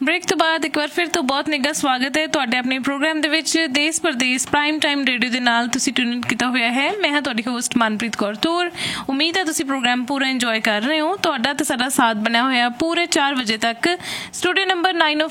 Break ਤੋਂ ਬਾਅਦ ਇੱਕ ਵਾਰ ਫਿਰ ਤੋਂ ਬਹੁਤ ਨਿੱਘਾ ਸਵਾਗਤ ਹੈ ਤੁਹਾਡੇ ਆਪਣੇ ਪ੍ਰੋਗਰਾਮ ਦੇ ਵਿੱਚ ਦੇਸ਼ ਪ੍ਰਦੇਸ਼ ਪ੍ਰਾਈਮ ਟਾਈਮ ਰੇਡੀਓ ਦੇ ਨਾਲ ਤੁਸੀਂ ਟਿਊਨ ਕੀਤਾ ਹੋਇਆ ਹੈ। ਮੈਂ ਹਾਂ ਤੁਹਾਡੀ ਹੋਸਟ ਮਨਪ੍ਰੀਤ ਕੌਰ ਤੂਰ। ਉਮੀਦ ਹੈ ਤੁਸੀਂ ਪ੍ਰੋਗਰਾਮ ਪੂਰਾ ਇੰਜੋਏ ਕਰ ਰਹੇ ਹੋ। ਤੁਹਾਡਾ ਤੇ ਸਾਡਾ ਸਾਥ ਬਣਿਆ ਹੋਇਆ ਪੂਰੇ 4 ਵਜੇ ਤੱਕ। ਸਟੂਡੀਓ ਨੰਬਰ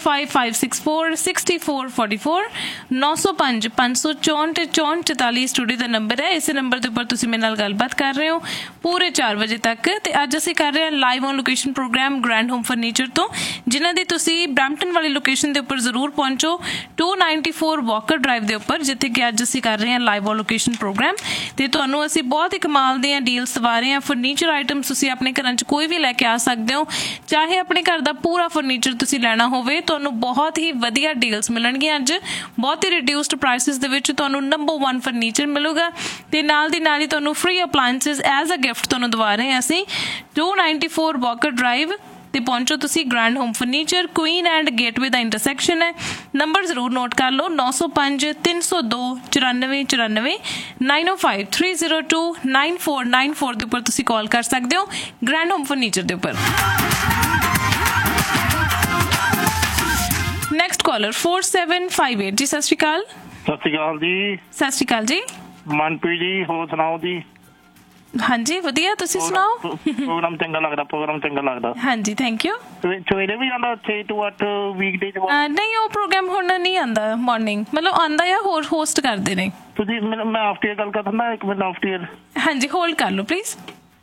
9055646444 905 564 6444 ਸਟੂਡੀਓ ਦਾ ਨੰਬਰ ਹੈ। ਇਸੇ ਨੰਬਰ ਦੇ ਉੱਪਰ ਤੁਸੀਂ ਮੇਰੇ ਨਾਲ ਗੱਲਬਾਤ ਕਰ ਰਹੇ ਹੋ ਪੂਰੇ 4 ਵਜੇ ਤੱਕ। ਤੇ ਅੱਜ ਅਸੀਂ ਕਰ ਰਹੇ ਹਾਂ live on location programme grand home furniture ਤੋਂ, ਜਿਨ੍ਹਾਂ ਦੀ ਤੁਸੀਂ ਬਰੈਂਪਟਨ ਵਾਲੀ ਲੋਕੇਸ਼ਨ ਦੇ ਉੱਪਰ ਜ਼ਰੂਰ ਪਹੁੰਚੋ 294 ਵਾਕਰ ਡਰਾਈਵ ਦੇ ਉੱਪਰ, ਜਿੱਥੇ ਕਿ ਅੱਜ ਅਸੀਂ ਕਰ ਰਹੇ ਹਾਂ ਲਾਈਵ ਔਨ ਲੋਕੇਸ਼ਨ ਪ੍ਰੋਗਰਾਮ। ਤੇ ਤੁਹਾਨੂੰ ਅਸੀਂ ਬਹੁਤ ਹੀ ਕਮਾਲ ਦੀਆਂ ਡੀਲਸ ਦਵਾ ਰਹੇ ਹਾਂ। ਫਰਨੀਚਰ ਆਈਟਮਸ ਤੁਸੀਂ ਆਪਣੇ ਘਰਾਂ 'ਚ ਕੋਈ ਵੀ ਲੈ ਕੇ ਆ ਸਕਦੇ ਹੋ। ਚਾਹੇ ਆਪਣੇ ਘਰ ਦਾ ਪੂਰਾ ਫਰਨੀਚਰ ਤੁਸੀਂ ਲੈਣਾ ਹੋਵੇ, ਤੁਹਾਨੂੰ ਬਹੁਤ ਹੀ ਵਧੀਆ ਡੀਲਸ ਮਿਲਣਗੀਆਂ। ਅੱਜ ਬਹੁਤ ਹੀ ਰਿਡਿਊਸਡ ਪ੍ਰਾਈਸਿਸ ਦੇ ਵਿੱਚ ਤੁਹਾਨੂੰ ਨੰਬਰ 1 ਫਰਨੀਚਰ ਮਿਲੂਗਾ ਤੇ ਨਾਲ ਦੀ ਨਾਲ ਹੀ ਤੁਹਾਨੂੰ free appliances as a gift ਤੁਹਾਨੂੰ ਦਵਾ ਰਹੇ ਹਾਂ ਅਸੀਂ। 294 ਵਾਕਰ ਡਰਾਈਵ ਤੇ ਪਹੁੰਚੋ ਤੁਸੀਂ grand home furniture, Queen and gateway the intersection ਹੈ। ਨੰਬਰ ਜ਼ਰੂਰ ਨੋਟ ਕਰ ਲਓ 905 302 9494 905 302 9494 ਦੇ ਉੱਪਰ ਤੁਸੀਂ ਕਾਲ ਕਰ ਸਕਦੇ ਹੋ ਗ੍ਰੈਂਡ ਹੋਮ ਫਰਨੀਚਰ ਦੇ ਉੱਪਰ। ਨੈਕਸਟ ਕਾਲਰ 4758 ਜੀ। ਸਤਿ ਸ਼੍ਰੀ ਅਕਾਲ। ਸਤਿ ਸ਼੍ਰੀ ਅਕਾਲ ਜੀ। ਸਤਿ ਸ਼੍ਰੀ ਅਕਾਲ ਜੀ। ਮਨਪ੍ਰੀਤ ਜੀ, ਹੋਰ ਸੁਣਾਓ ਜੀ? ਹਾਂਜੀ ਵਧੀਆ, ਤੁਸੀਂ ਸੁਣਾਓ? ਪ੍ਰੋਗਰਾਮ ਚੰਗਾ ਲੱਗਦਾ। ਹਾਂਜੀ ਥੈਂਕ ਯੂ। ਸਵੇਰੇ ਵੀ ਆਉਂਦਾ 6 to 8 ਵੀਕਡੇ ਚ? ਨਹੀਂ, ਉਹ ਪ੍ਰੋਗਰਾਮ ਹੁਣ ਨਹੀਂ ਆਉਂਦਾ ਮਾਰਨਿੰਗ, ਮਤਲਬ ਆਉਂਦਾ ਆ, ਹੋਰ ਹੋਸਟ ਕਰਦੇ ਨੇ। ਤੁਸੀਂ ਮੈਂ ਆਫਟਰ ਗੱਲ ਕਰ ਦਿੰਦਾ, 1 ਮਿੰਟ ਆਫਟਰ। ਹਾਂਜੀ ਹੋਲਡ ਕਰ ਲਓ ਪਲੀਜ਼।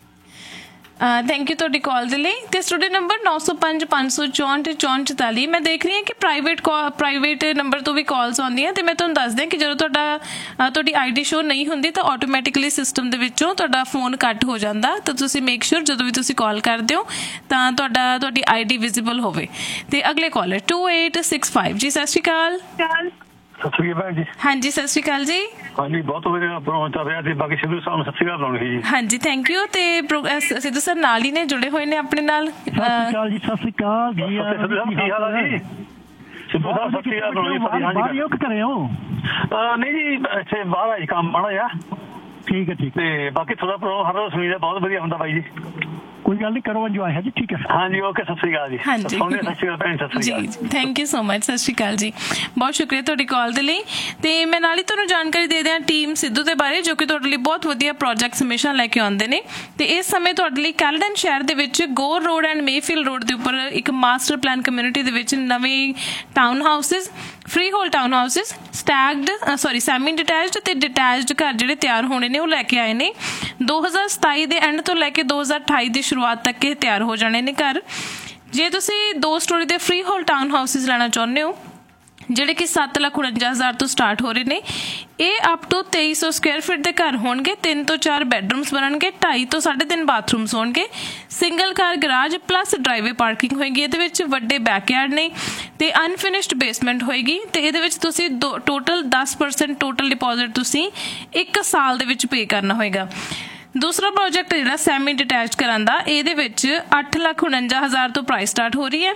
ਥੈਂਕ ਯੂ ਤੁਹਾਡੀ ਕਾਲ ਦੇ ਲਈ। ਤੇ ਸਟੂਡੀਓ ਨੰਬਰ 905 564 6444। ਮੈਂ ਦੇਖ ਰਹੀ ਹਾਂ ਕਿ ਪ੍ਰਾਈਵੇਟ ਨੰਬਰ ਤੋਂ ਵੀ ਕਾਲਸ ਆਉਂਦੀਆਂ। ਤੇ ਮੈਂ ਤੁਹਾਨੂੰ ਦੱਸਦੀ ਹਾਂ ਕਿ ਜਦੋਂ ਤੁਹਾਡੀ ਆਈਡੀ ਸ਼ੋ ਨਹੀਂ ਹੁੰਦੀ ਤਾਂ ਆਟੋਮੈਟਿਕਲੀ ਸਿਸਟਮ ਦੇ ਵਿੱਚੋਂ ਤੁਹਾਡਾ ਫੋਨ ਕੱਟ ਹੋ ਜਾਂਦਾ। ਤਾਂ ਤੁਸੀਂ ਮੇਕ ਸ਼ੋਰ ਜਦੋਂ ਵੀ ਤੁਸੀਂ ਕਾਲ ਕਰਦੇ ਹੋ ਤਾਂ ਤੁਹਾਡੀ ਆਈਡੀ ਵਿਜ਼ੀਬਲ ਹੋਵੇ। ਤੇ ਅਗਲੇ ਕਾਲਰ 2865 ਜੀ। ਸਤਿ ਸ਼੍ਰੀ ਅਕਾਲ। ਸਤਿ ਸ਼੍ਰੀ ਅਕਾਲ ਜੀ। ਹਾਂਜੀ ਸਤਿ ਸ਼੍ਰੀ ਅਕਾਲ ਜੀ। ਹਾਂਜੀ ਬਹੁਤ ਵਧੀਆ ਪ੍ਰੋਗਰਾਮ ਚੱਲ ਰਿਹਾ ਸੀ। ਬਾਕੀ ਸਿੱਧੂ ਸਾਹਿਬ ਨੂੰ ਸਤਿ ਸ਼੍ਰੀ ਅਕਾਲ ਲਾਉਣੀ ਜੀ। ਹਾਂਜੀ ਥੈਂਕ ਯੂ। ਤੇ ਸਿੱਧੂ ਸਰ ਨਾਲ ਹੀ ਨੇ, ਜੁੜੇ ਹੋਏ ਨੇ ਆਪਣੇ ਨਾਲ। ਸਤਿ ਸ਼੍ਰੀ ਅਕਾਲ ਜੀ। ਸਤਿ ਸ਼੍ਰੀ ਅਕਾਲ ਜੀ। ਕੀ ਹਾਲ ਆ ਜੀ? ਸਿੱਧੂ ਸਾਹਿਬ ਸਤਿ ਸ਼੍ਰੀ ਅਕਾਲ ਲਾਉਣੀ। ਬਾਹਰ ਹੀ ਘਰੇ ਹੋ? ਨਹੀਂ ਜੀ, ਇੱਥੇ ਬਾਹਰ ਆਈ ਕੰਮ ਮਾੜਾ ਜਿਹਾ। ਠੀਕ ਹੈ ਠੀਕ। ਤੇ ਬਾਕੀ ਥੋੜਾ ਪ੍ਰੋਗਰਾਮ ਹਰ ਰੋਜ਼ ਸੁਣੀਦਾ, ਬਹੁਤ ਵਧੀਆ ਹੁੰਦਾ ਬਾਈ ਜੀ। ਕੋਈ ਗੱਲ ਨਹੀਂ, ਕਰੋ ਇੰਜੋਏ ਹੈ ਜੀ। ਠੀਕ ਹੈ ਹਾਂਜੀ ਓਕੇ। ਸਤਿ ਸ਼੍ਰੀ ਅਕਾਲ ਜੀ। ਹਾਂਜੀ ਸਤਿ ਸ਼੍ਰੀ ਅਕਾਲ ਜੀ। Thank you so much. ਸਤਿ ਸ਼੍ਰੀ ਅਕਾਲ ਜੀ। ਬਹੁਤ ਸ਼ੁਕਰੀਆ ਤੁਹਾਡੀ ਕਾਲ ਦੇ ਲਈ। ਤੇ ਮੈਂ ਨਾਲ ਹੀ ਤੁਹਾਨੂੰ ਜਾਣਕਾਰੀ ਦੇ ਦਿਆਂ ਟੀਮ ਸਿੱਧੂ ਦੇ ਬਾਰੇ, ਜੋ ਕਿ ਤੁਹਾਡੇ ਲਈ ਬਹੁਤ ਵਧੀਆ ਪ੍ਰੋਜੈਕਟਸ ਹਮੇਸ਼ਾ ਲੈ ਕੇ ਆਉਂਦੇ ਨੇ। ਤੇ ਇਸ ਸਮੇਂ ਤੁਹਾਡੇ ਲਈ ਕੈਲਡਨ ਸ਼ਹਿਰ ਦੇ ਵਿੱਚ ਗੋਰ ਰੋਡ ਐਂਡ ਮੇਫੀਲਡ ਰੋਡ ਦੇ ਉੱਪਰ ਇੱਕ ਮਾਸਟਰ ਪਲਾਨ ਕਮਿਊਨਿਟੀ ਦੇ ਵਿੱਚ ਨਵੇਂ town houses, free hole town houses, semi detached ਤੇ ਡਿਟੈਚਡ ਘਰ ਜਿਹੜੇ ਤਿਆਰ ਹੋਣੇ ਨੇ ਉਹ ਲੈ ਕੇ ਆਏ ਨੇ। 2027 ਦੇ ਐਂਡ ਤੋਂ ਲੈ ਕੇ 2028 ਦੀ ਸ਼ੁਰੂਆਤ ਤੱਕ ਇਹ ਤਿਆਰ ਹੋ ਜਾਣੇ ਨੇ ਘਰ। ਜੇ ਤੁਸੀਂ 2 ਸਟੋਰੀ ਦੇ ਫ੍ਰੀ ਹੋਲ ਟਾਊਨ ਹਾਊਸਿਸ ਲੈਣਾ ਚਾਹੁੰਦੇ ਹੋ, ਜਿਹੜੇ ਕਿ 7,49,000 ਤੋਂ ਸਟਾਰਟ ਹੋ ਰਹੇ ਨੇ, ਇਹ ਅਪ ਟੂ 2300 ਸਕੁਅਰ ਫੀਟ ਦੇ ਘਰ ਹੋਣਗੇ। 3 ਤੋਂ 4 ਬੈਡਰੂਮਸ ਬਣਨਗੇ, 2.5 ਤੋਂ 3.5 ਬਾਥਰੂਮਸ ਹੋਣਗੇ, ਸਿੰਗਲ ਕਾਰ ਗਰਾਜ ਪਲੱਸ ਡਰਾਈਵੇ ਪਾਰਕਿੰਗ ਹੋਏਗੀ। ਇਹਦੇ ਵਿੱਚ ਵੱਡੇ ਬੈਕਯਾਰਡ ਨੇ ਤੇ ਅਨਫਿਨਿਸ਼ਡ ਬੇਸਮੈਂਟ ਹੋਏਗੀ। ਤੇ ਇਹਦੇ ਵਿੱਚ ਤੁਸੀਂ ਟੋਟਲ 10% ਟੋਟਲ ਡਿਪੋਜ਼ਿਟ ਤੁਸੀਂ 1 ਸਾਲ ਦੇ ਵਿੱਚ ਪੇ ਕਰਨਾ ਹੋਏਗਾ। ਦੂਸਰਾ ਪ੍ਰੋਜੈਕਟ ਜਿਹੜਾ ਸੈਮੀ ਡਿਟੈਚਡ ਕਰਨ ਦਾ, ਇਹਦੇ ਵਿੱਚ 8,49,000 ਤੋਂ ਪ੍ਰਾਈਸ ਸਟਾਰਟ ਹੋ ਰਹੀ ਹੈ,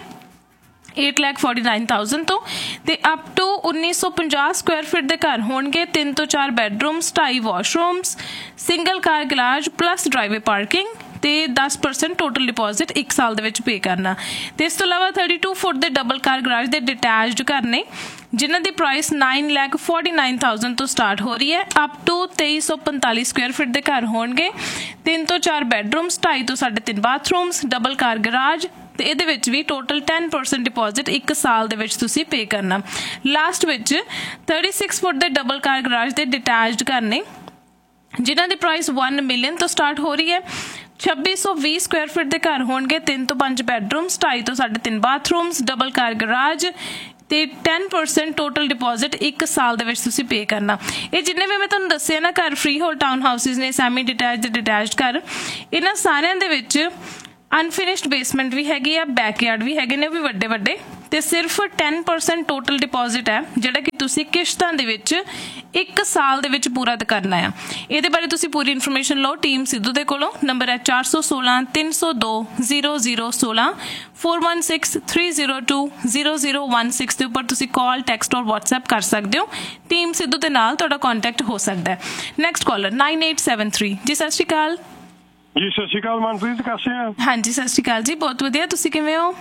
8,49,000 ਤੋਂ। ਤੇ ਅਪ ਟੂ 1,950 ਸਕੁਅਰ ਫੀਟ ਦੇ ਘਰ ਹੋਣਗੇ, 3 ਤੋਂ 4 ਬੈਡਰੂਮਸ, 2.5 ਵਾਸ਼ਰੂਮਸ, ਸਿੰਗਲ ਕਾਰ ਗਰਾਜ ਪਲੱਸ ਡਰਾਈਵੇ ਪਾਰਕਿੰਗ ਤੇ 10% ਟੋਟਲ ਡਿਪੋਜ਼ਿਟ 1 ਸਾਲ ਦੇ ਵਿੱਚ ਪੇ ਕਰਨਾ। ਤੇ ਇਸ ਤੋਂ ਇਲਾਵਾ 32 ਫੁੱਟ ਦੇ ਡਬਲ ਕਾਰ ਗਰਾਜ ਦੇ ਡਿਟੈਚਡ ਘਰ ਨੇ, ਜਿਨ੍ਹਾਂ ਦੀ ਪ੍ਰਾਈਸ 9,49,000 ਤੋਂ ਸਟਾਰਟ ਹੋ ਰਹੀ ਹੈ। ਅਪ ਟੂ 2,345 ਸਕੁਅਰ ਫੀਟ ਦੇ ਘਰ ਹੋਣਗੇ, 3 ਤੋਂ 4 ਬੈਡਰੂਮਸ, 2.5 ਤੋਂ 3.5 ਬਾਥਰੂਮਸ, ਡਬਲ ਕਾਰ ਗਰਾਜ। ਤੇ ਇਹਦੇ ਵਿੱਚ ਵੀ ਟੋਟਲ 10% ਡਿਪੋਜ਼ਿਟ 1 ਸਾਲ ਦੇ ਵਿੱਚ ਤੁਸੀਂ ਪੇ ਕਰਨਾ। ਲਾਸਟ ਵਿੱਚ 36 ਫੁੱਟ ਦੇ ਡਬਲ ਕਾਰ ਗਰਾਜ ਦੇ ਡਿਟੈਚਡ ਘਰ ਨੇ, ਜਿਨ੍ਹਾਂ ਦੀ ਪ੍ਰਾਈਸ 1 ਮਿਲੀਅਨ ਤੋਂ ਸਟਾਰਟ ਹੋ ਰਹੀ ਹੈ। 2,620 ਸਕੁਅਰ ਫੀਟ ਦੇ ਘਰ ਹੋਣਗੇ, 3 ਤੋਂ 5 ਬੈਡਰੂਮਸ, 2.5 ਤੋਂ 3.5 ਬਾਥਰੂਮਸ, ਡਬਲ ਕਾਰ ਗਰਾਜ ਤੇ 10% ਟੋਟਲ ਡਿਪੋਜ਼ਿਟ 1 ਸਾਲ ਦੇ ਵਿੱਚ ਤੁਸੀਂ ਪੇ ਕਰਨਾ। ਇਹ ਜਿੰਨੇ ਵੀ ਮੈਂ ਤੁਹਾਨੂੰ ਦੱਸਿਆ ਨਾ ਘਰ, ਫ੍ਰੀ ਹੋਲ ਟਾਊਨ ਹਾਊਸਿਸ ਨੇ, ਸੈਮੀ ਡਿਟੈਚਡ, ਡਿਟੈਚਡ ਘਰ, ਇਹਨਾਂ ਸਾਰਿਆਂ ਦੇ ਵਿੱਚ ਅਨਫਿਨਿਸ਼ਡ ਬੇਸਮੈਂਟ ਵੀ ਹੈਗੀ ਆ, ਬੈਕਯਾਰਡ ਵੀ ਹੈਗੇ ਨੇ, ਉਹ ਵੀ ਵੱਡੇ ਵੱਡੇ। ਤੇ ਸਿਰਫ 10% ਟੋਟਲ ਡਿਪੋਜ਼ਿਟ ਹੈ, ਜਿਹੜਾ ਕਿ ਤੁਸੀਂ ਕਿਸ਼ਤਾਂ ਦੇ ਵਿੱਚ 1 ਸਾਲ ਦੇ ਵਿੱਚ ਪੂਰਾ ਕਰਨਾ ਆ। ਇਹਦੇ ਬਾਰੇ ਤੁਸੀਂ ਪੂਰੀ ਇਨਫੋਰਮੇਸ਼ਨ ਲਓ ਟੀਮ ਸਿੱਧੂ ਦੇ ਕੋਲੋਂ। ਨੰਬਰ ਹੈ 416 302 0016, 416 302 0016 ਦੇ ਉੱਪਰ ਤੁਸੀਂ ਕਾਲ, ਟੈਕਸਟ ਔਰ ਵਟਸਐਪ ਕਰ ਸਕਦੇ ਹੋ। ਟੀਮ ਸਿੱਧੂ ਦੇ ਨਾਲ ਤੁਹਾਡਾ ਕੰਟੈਕਟ ਹੋ ਸਕਦਾ ਹੈ। ਨੈਕਸਟ ਕਾਲਰ 9873 ਜੀ। ਸਤਿ ਸ਼੍ਰੀ ਅਕਾਲ ਜੀ। ਸਤਿ ਸ਼੍ਰੀ ਅਕਾਲ ਮਨਪ੍ਰੀਤ, ਕੈਸੇ ਆ? ਹਾਂਜੀ ਸਤਿ ਸ਼੍ਰੀ ਅਕਾਲ ਜੀ, ਬਹੁਤ ਵਧੀਆ। ਤੁਸੀਂ ਕਿਵੇਂ ਹੋ?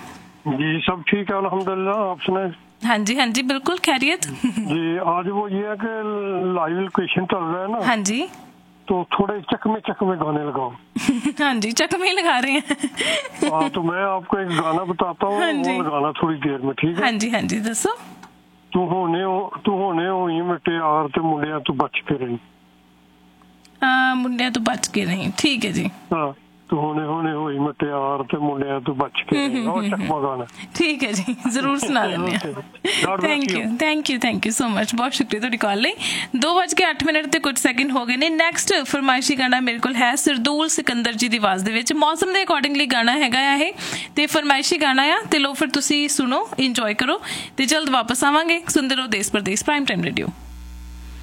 जी सब ठीक है अल्हम्दुलिल्लाह, आप सुनाए? हाँ जी हाँ जी बिल्कुल खैरियत। जी आज वो ये है कि लाइव लोकेशन चल रहा है ना, हाँ जी तो थोड़े चकमे गाने लगाओ। हाँ जी चकमे लगा रहे हैं। हाँ तो मैं आपको एक गाना बताता हूँ, हाँ वो लगाना थोड़ी देर में, ठीक है? हाँ जी दसो। तू होने होई मिटे यार ते मुंडिया तू बच के रही। मुंडिया तो बच के नहीं, ठीक है जी। हाँ तू होने होई मिटे यार ते मुंडिया तू बच के रही, और चकमा गाना। ठीक है जी जरूर सुना लेने। थैंक यू सो मच, बहुत शुक्रिया ਤੁਹਾਡੀ ਕਾਲ ਲਈ। 2:08 ਤੇ ਕੁਝ ਸੈਕਿੰਡ ਹੋ ਗਏ ਨੇ। ਨੈਕਸਟ ਫਰਮਾਇਸ਼ੀ ਗਾਣਾ ਮੇਰੇ ਕੋਲ ਹੈ ਸਰਦੂਲ ਸਿਕੰਦਰ ਜੀ ਦੀ ਆਵਾਜ਼ ਦੇ ਵਿੱਚ। ਮੌਸਮ ਦੇ ਅਕੋਰਡਿੰਗਲੀ ਗਾਣਾ ਹੈਗਾ ਆ ਇਹ, ਤੇ ਫਰਮਾਇਸ਼ੀ ਗਾਣਾ ਆ, ਤੇ ਲੋ ਫਿਰ ਤੁਸੀਂ ਸੁਣੋ, ਇੰਜੋਏ ਕਰੋ, ਤੇ ਜਲਦ ਵਾਪਸ ਆਵਾਂਗੇ। ਸੁਣਦੇ ਰਹੋ ਦੇਸ਼ ਪ੍ਰਦੇਸ਼ ਪ੍ਰਾਈਮ ਟਾਈਮ ਰੇਡੀਓ।